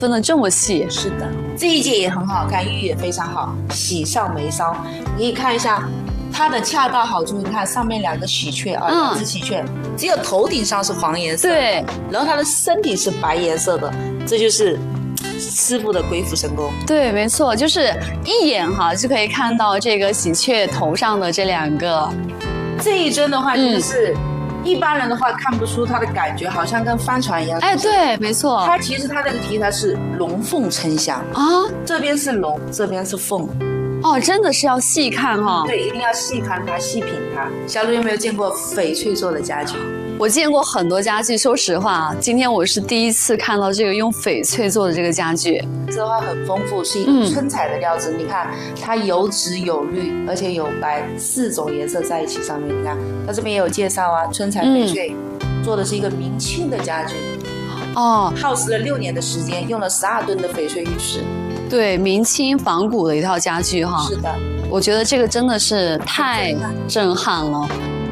分得这么细。 是的，这一件也很好看，寓意也非常好，喜上眉梢。你可以看一下它的恰到好处，你看上面2个喜鹊啊，2只喜鹊，只有头顶上是黄颜色， 对， 然后它的身体是白颜色的，这就是师傅的鬼斧神工。 对，没错，就是一眼哈就可以看到这个喜鹊头上的这2个。 这一尊的话，就是一般人的话看不出它的感觉，好像跟帆船一样。 哎，对，没错。 它其实它这个题材是龙凤呈祥啊，这边是龙，这边是凤。 哦，真的是要细看哈。 对，一定要细看它，细品它。小鹿有没有见过翡翠做的家具？ 我见过很多家具，说实话，今天我是第一次看到这个用翡翠做的这个家具。 这的话很丰富，是一个春彩的料子。你看，它有紫有绿，而且有白，4种颜色在一起上面。你看，它这边也有介绍啊，春彩翡翠做的是一个明清的家具。哦，耗时了6年的时间，用了12吨的翡翠玉石。 对，明清仿古的一套家具哈。 是的， 我觉得这个真的是太震撼了。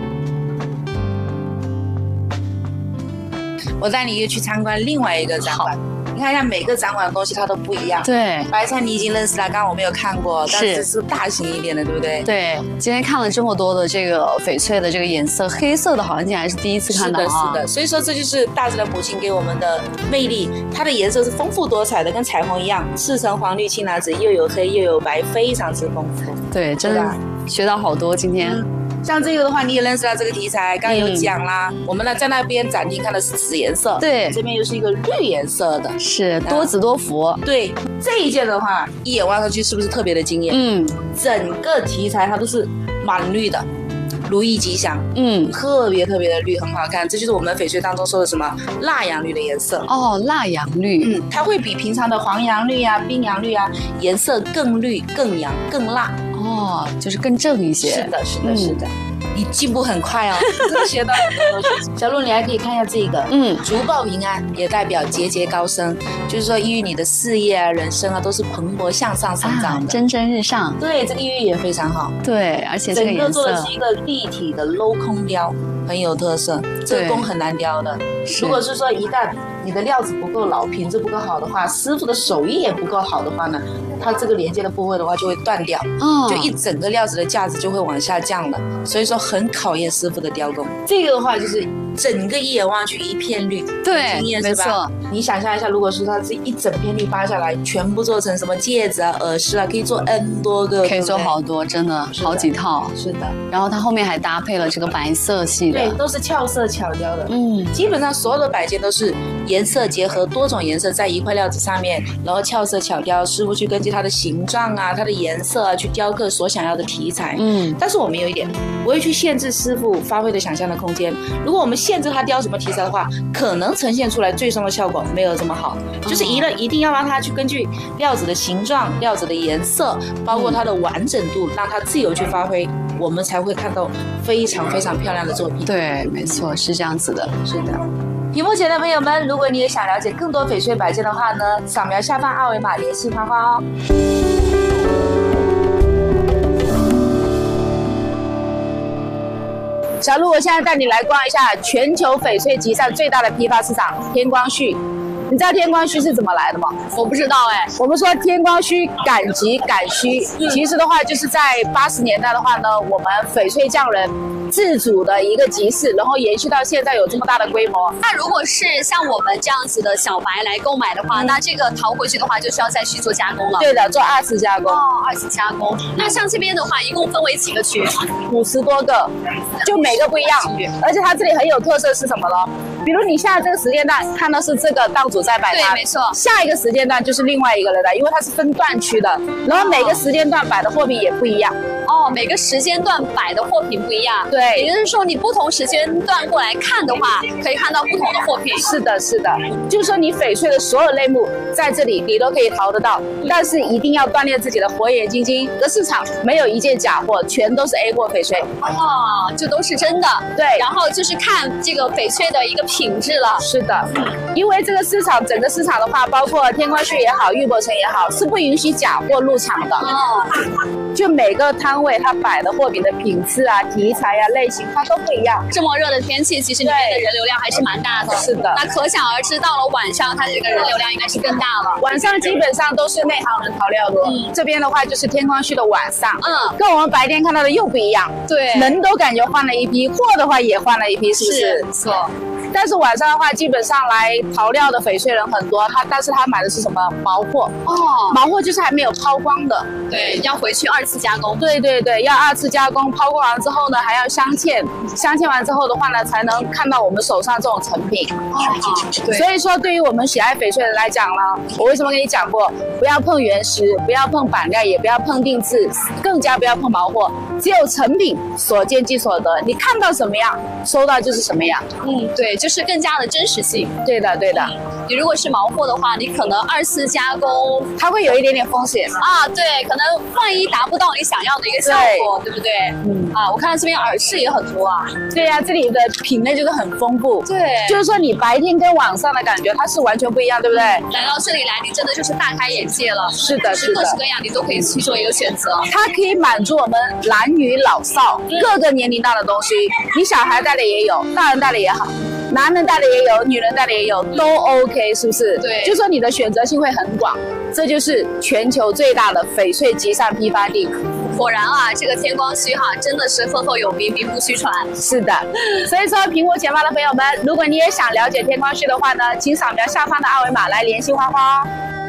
我带你又去参观另外一个展馆，你看一下每个展馆的东西它都不一样。 对， 白菜你已经认识了，刚刚我没有看过，但是是大型一点的，对不对？ 对，今天看了这么多的这个翡翠的这个颜色，黑色的好像今天还是第一次看到啊。 是的，所以说这就是大自然母亲给我们的魅力，它的颜色是丰富多彩的，跟彩虹一样，赤橙黄绿青蓝紫，又有黑又有白，非常之丰富。 对，真的学到好多今天。 像这个的话，你也认识到这个题材，刚刚有讲啦。我们呢在那边展厅看的是紫颜色， 对， 这边又是一个绿颜色的， 是多子多福。 对，这一件的话，一眼望上去是不是特别的惊艳？整个题材它都是满绿的，如意吉祥。特别的绿，很好看。这就是我们翡翠当中说的什么蜡阳绿的颜色。哦， 蜡阳绿。 它会比平常的黄杨绿啊、冰杨绿啊颜色更绿、更阳、更辣。 哦，就是更正一些。 是的，你进步很快哦，真的学到很多东西。小鹿，你还可以看一下这个，竹报平安，也代表节节高升，就是说寓意你的事业啊、人生啊都是蓬勃向上生长的， 蒸蒸日上。 对，这个寓意也非常好。 对，而且这个颜色整个做的是一个立体的镂空雕，很有特色。这个工很难雕的，如果是说一旦你的料子不够老，品质不够好的话，师傅的手艺也不够好的话呢，它这个连接的部位的话就会断掉，就一整个料子的价值就会往下降了，所以说很考验师傅的雕工。这个的话就是整个一眼望去一片绿， 对，没错。 你想象一下，如果说它这一整片绿扒下来，全部做成什么戒指啊、耳饰啊，可以做 N 多个， 可以做好多，真的好几套。 是的。 然后它后面还搭配了这个白色系的， 对，都是俏色巧雕的。基本上所有的摆件都是颜色结合多种颜色在一块料子上面，然后俏色巧雕，师傅去根据它的形状啊、它的颜色啊去雕刻所想要的题材。但是我们有一点不会去限制师傅发挥的想象的空间。如果我们限制他雕什么题材的话，可能呈现出来最终的效果没有这么好。就是一定要让他去根据料子的形状、料子的颜色，包括它的完整度，让它自由去发挥，我们才会看到非常漂亮的作品。 对，没错，是这样子的。 是的。屏幕前的朋友们，如果你也想了解更多翡翠摆件的话呢，扫描下方二维码联系花花哦。小鹿，我现在带你来逛一下全球翡翠集散最大的批发市场天光墟。你知道天光墟是怎么来的吗？ 我不知道哎。 我们说天光墟赶集赶需，其实的话就是在80年代的话呢，我们翡翠匠人自主的一个集市，然后延续到现在有这么大的规模。 那如果是像我们这样子的小白来购买的话，那这个淘回去的话就需要再去做加工了。 对的，做2次加工。 2次加工。那像这边的话，一共分为几个区 ？50多个，就每个不一样。而且它这里很有特色是什么呢？比如你现在这个时间段看到是这个档主在摆摊， 对，没错。 下一个时间段就是另外一个人的，因为它是分段区的，然后每个时间段摆的货品也不一样。 每个时间段摆的货品不一样。 对， 也就是说你不同时间段过来看的话，可以看到不同的货品。 是的，就是说你翡翠的所有类目在这里你都可以淘得到，但是一定要锻炼自己的火眼金睛。这市场没有一件假货，全都是 A 货翡翠。 这都是真的。 对， 然后就是看这个翡翠的一个品质了。 是的，因为这个市场整个市场的话，包括天光墟也好，玉博城也好，是不允许假货入场的。就每个摊位它摆的货品的品质啊、题材啊、类型，它都不一样。 这么热的天气，其实里面的人流量还是蛮大的。 是的， 那可想而知，到了晚上，它这个人流量应该是更大了。 晚上基本上都是内行人淘料多。这边的话就是天光墟的晚上，跟我们白天看到的又不一样。对，人都感觉换了一批，货的话也换了一批，是不是？ 没错。 但是晚上的话，基本上来淘料的翡翠人很多，但是他买的是什么毛货？毛货就是还没有抛光的， 对，要回去2次加工。 对，要2次加工，抛光完之后呢，还要镶嵌，镶嵌完之后的话呢，才能看到我们手上这种成品。对，所以说对于我们喜爱翡翠人来讲呢，我为什么跟你讲过，不要碰原石，不要碰板料，也不要碰定制，更加不要碰毛货，只有成品，所见即所得，你看到什么样，收到就是什么样。 对，就是更加的真实性。 对的。 你如果是毛货的话，你可能2次加工， 它会有一点点风险啊。对，可能万一达不到你想要的一个效果，对不对？我看到这边耳饰也很多啊。 对呀，这里的品类就是很丰富。 对， 就是说你白天跟晚上的感觉它是完全不一样，对不对？ 来到这里来，你真的就是大开眼界了。是的，各式各样你都可以去做一个选择。 它可以满足我们男女老少各个年龄段的东西，你小孩戴的也有，大人戴的也好。男人戴的也有，女人戴的也有，都 OK， 是不是？对，就说你的选择性会很广，这就是全球最大的翡翠集散批发地。 果然啊，这个天光墟真的是赫赫有名，名不虚传。 是的，所以说屏幕前方的朋友们，如果你也想了解天光墟的话呢，请扫描下方的二维码来联系花花哦。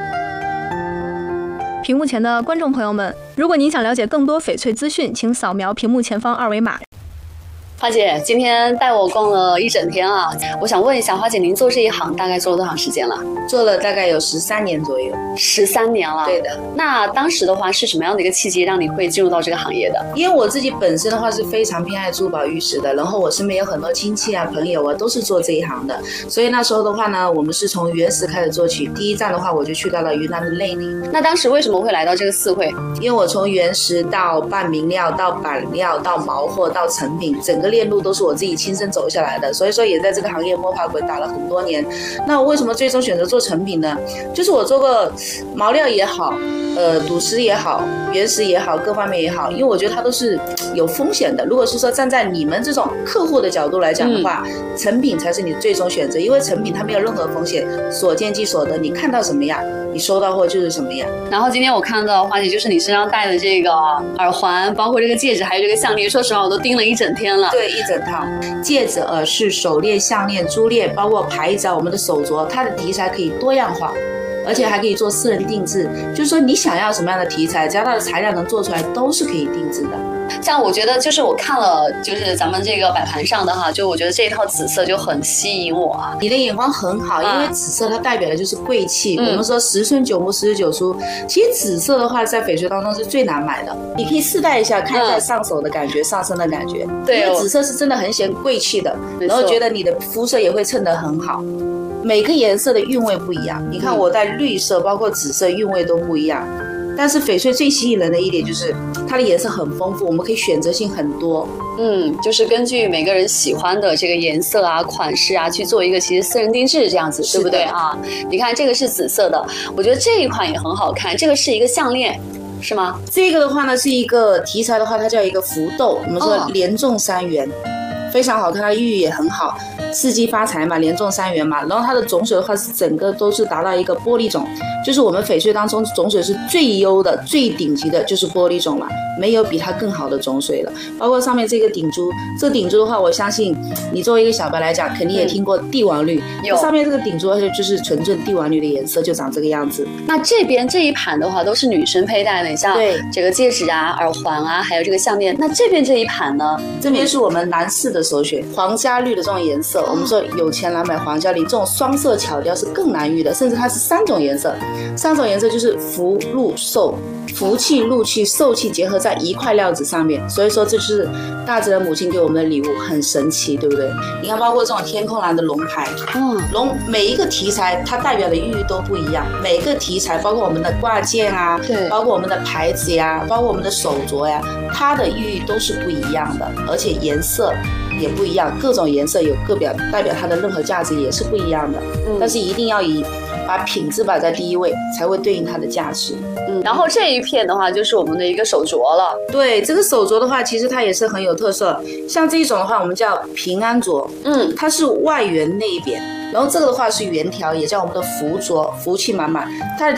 屏幕前的观众朋友们，如果您想了解更多翡翠资讯，请扫描屏幕前方二维码。 花姐今天带我逛了一整天啊，我想问一下，花姐您做这一行大概做了多长时间了？ 做了大概有13年左右。 13年了。对的。那当时的话是什么样的一个契机让你会进入到这个行业的？ 因为我自己本身的话是非常偏爱珠宝玉石的，然后我身边有很多亲戚啊朋友啊都是做这一行的，所以那时候的话呢，我们是从原石开始做起。第一站的话我就去到了云南的内宁。 那当时为什么会来到这个四会？ 因为我从原石到半明料到板料到毛货到成品，整个链路都是我自己亲身走下来的，所以说也在这个行业摸爬滚打了很多年。那我为什么最终选择做成品呢？就是我做过毛料也好，赌石也好，原石也好，各方面也好，因为我觉得它都是有风险的。如果是说站在你们这种客户的角度来讲的话，成品才是你最终选择，因为成品它没有任何风险，所见即所得，你看到什么样，你收到货就是什么样。 然后今天我看到花姐就是你身上戴的这个耳环，包括这个戒指，还有这个项链，说实话我都盯了一整天了。 对，一整套戒指、耳饰、手链、项链、珠链，包括牌子啊，我们的手镯，它的题材可以多样化，而且还可以做私人定制，就是说你想要什么样的题材，只要它的材料能做出来，都是可以定制的。 像我觉得就是我看了就是咱们这个摆盘上的就我觉得这一套紫色就很吸引我啊。 你的眼光很好，因为紫色它代表的就是贵气。我们说10寸9目49出，其实紫色的话在翡翠当中是最难买的。你可以试戴一下，看一下上手的感觉，上身的感觉。对，因为紫色是真的很显贵气的，然后觉得你的肤色也会衬得很好。每个颜色的韵味不一样，你看我戴绿色包括紫色韵味都不一样。但是翡翠最吸引人的一点就是它的颜色很丰富，我们可以选择性很多。 就是根据每个人喜欢的这个颜色啊、款式啊去做一个其实私人定制这样子，对不对啊？你看这个是紫色的，我觉得这一款也很好看，这个是一个项链。是吗？ 这个的话呢是一个题材的话，它叫一个福豆，我们说连中3元，非常好看，它的寓意也很好，四季发财嘛，连中3元嘛。然后它的种水的话是整个都是达到一个玻璃种，就是我们翡翠当中种水是最优的、最顶级的，就是玻璃种了，没有比它更好的种水了。包括上面这个顶珠，这顶珠的话，我相信你作为一个小白来讲，肯定也听过帝王绿。上面这个顶珠就是纯正帝王绿的颜色，就长这个样子。 那这边这一盘的话都是女生佩戴的，像这个戒指啊、耳环啊，还有这个项链。那这边这一盘呢？这边是我们男士的首选，皇家绿的这种颜色。我们说有钱难买皇家绿，这种双色巧雕是更难遇的，甚至它是3种颜色。3种颜色就是福、禄、寿，福气、禄气、寿气结合在一块料子上面，所以说这是大自然母亲给我们的礼物，很神奇，对不对？你看，包括这种天空蓝的龙牌，龙每一个题材它代表的寓意都不一样，每个题材包括我们的挂件啊，对，包括我们的牌子呀，包括我们的手镯呀，它的寓意都是不一样的，而且颜色也不一样，各种颜色有代表它的任何价值也是不一样的。但是一定要把品质摆在第一位，才会对应它的价值。 然后这一片的话就是我们的一个手镯了。 对，这个手镯的话，其实它也是很有特色。像这一种的话，我们叫平安镯，它是外圆内扁。然后这个的话是圆条，也叫我们的福镯，福气满满。它的